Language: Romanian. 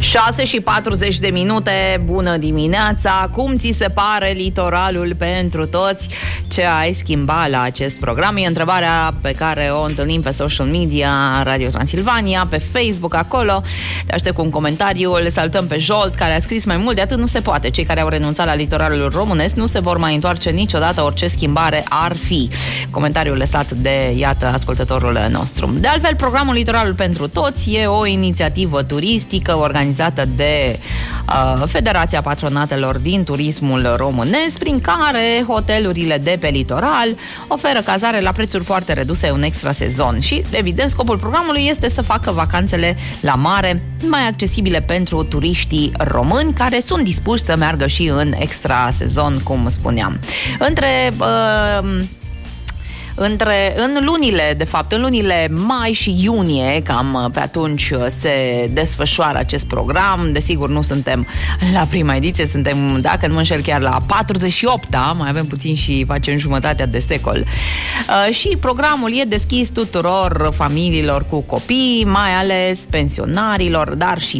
6:40, bună dimineața. Cum ți se pare litoralul pentru toți? Ce ai schimbat la acest program? E întrebarea pe care o întâlnim pe social media Radio Transilvania, pe Facebook, acolo. Te aștept cu un comentariu. Le salutăm pe Jolt, care a scris: mai mult de atât nu se poate. Cei care au renunțat la litoralul românesc nu se vor mai întoarce niciodată, orice schimbare ar fi. Comentariul lăsat de, iată, ascultătorul nostru. De altfel, programul Litoralul pentru toți e o inițiativă turistică organizată de Federația Patronatelor din Turismul Românesc, prin care hotelurile de pe litoral oferă cazare la prețuri foarte reduse în extra sezon. Și, evident, scopul programului este să facă vacanțele la mare mai accesibile pentru turiștii români care sunt dispuși să meargă și în extra sezon, cum spuneam. În lunile mai și iunie, cam pe atunci se desfășoară acest program. Desigur, nu suntem la prima ediție, suntem, dacă nu mă înșel, chiar la 48-a, mai avem puțin și facem jumătatea de secol. Și programul e deschis tuturor familiilor cu copii, mai ales pensionarilor, dar și